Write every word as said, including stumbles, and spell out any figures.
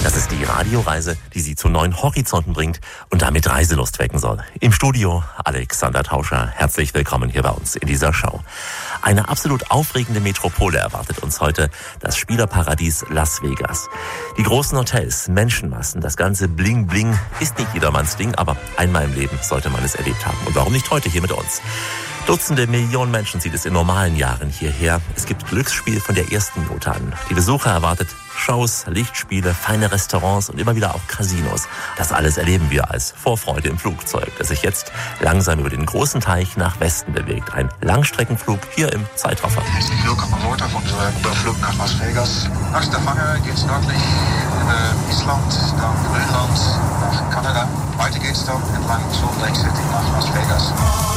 Das ist die Radioreise, die Sie zu neuen Horizonten bringt und damit Reiselust wecken soll. Im Studio Alexander Tauscher. Herzlich willkommen hier bei uns in dieser Show. Eine absolut aufregende Metropole erwartet uns heute, das Spielerparadies Las Vegas. Die großen Hotels, Menschenmassen, das ganze Bling Bling ist nicht jedermanns Ding, aber einmal im Leben sollte man es erlebt haben. Und warum nicht heute hier mit uns? Dutzende Millionen Menschen zieht es in normalen Jahren hierher. Es gibt Glücksspiel von der ersten Minute an. Die Besucher erwartet Shows, Lichtspiele, feine Restaurants und immer wieder auch Casinos. Das alles erleben wir als Vorfreude im Flugzeug, das sich jetzt langsam über den großen Teich nach Westen bewegt. Ein Langstreckenflug hier im Zeitraffer. Herzlich willkommen an Bord auf unserem Überflug nach Las Vegas. Nach Stavanger geht's nördlich über Island, dann Grönland, nach Kanada. Weiter geht's dann entlang zu Lake City nach Las Vegas.